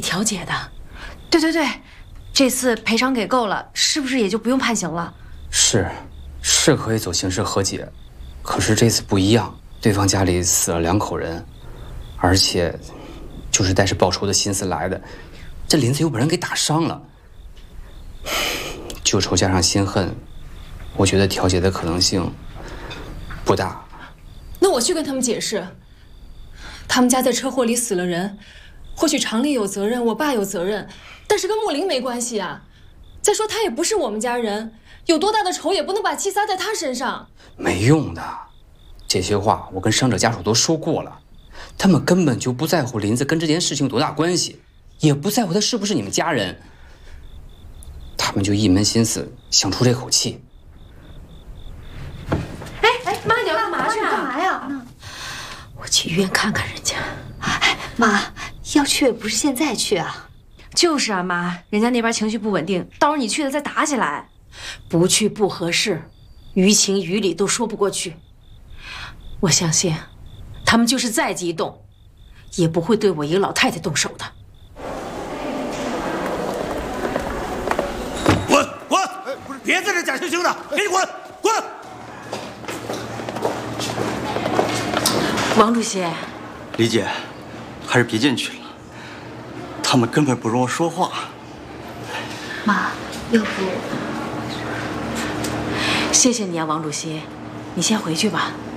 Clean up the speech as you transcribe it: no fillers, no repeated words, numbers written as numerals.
调解的。 对对对，这次赔偿给够了，是不是也就不用判刑了？ 是可以走刑事和解，可是这次不一样，对方家里死了2口人，而且就是带着报仇的心思来的，这林子又把人给打伤了，旧仇加上心恨，我觉得调解的可能性不大。 那我去跟他们解释，他们家在车祸里死了人，或许常理有责任，我爸有责任，但是跟莫林没关系啊。再说他也不是我们家人，有多大的仇也不能把气撒在他身上。 没用的，这些话我跟伤者家属都说过了，他们根本就不在乎林子跟这件事情有多大关系，也不在乎他是不是你们家人，他们就一门心思想出这口气。 哎，妈，你要干嘛去啊？干嘛呀？ 我去医院看看人家。 哎，妈，要去也不是现在去啊。 就是啊，妈，人家那边情绪不稳定，到时候你去了再打起来， 不去不合适，于情于理都说不过去。我相信，他们就是再激动，也不会对我一个老太太动手的。 滚！不是，别在这假惺惺的，给你滚！滚！ 王主席， 李姐，还是别进去了，他们根本不容我说话。 妈，要不…… 谢谢你啊，王主席，你先回去吧。